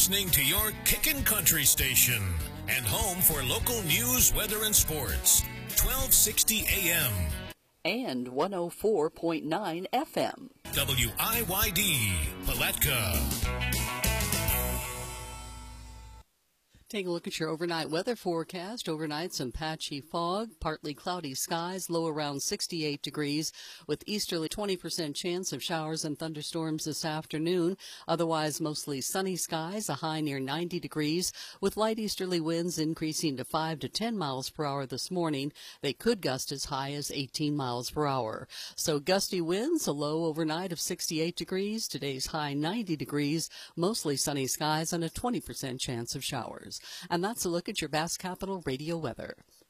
Listening to your Kickin' Country station and home for local news, weather, and sports. 1260 AM. And 104.9 FM. WIYD, Palatka. Take a look at your overnight weather forecast. Overnight, some patchy fog, partly cloudy skies, low around 68 degrees, with easterly 20% chance of showers and thunderstorms this afternoon. Otherwise, mostly sunny skies, a high near 90 degrees, with light easterly winds increasing to 5 to 10 miles per hour this morning. They could gust as high as 18 miles per hour. So gusty winds, a low overnight of 68 degrees, today's high 90 degrees, mostly sunny skies, and a 20% chance of showers. And that's a look at your Bass Capital radio weather.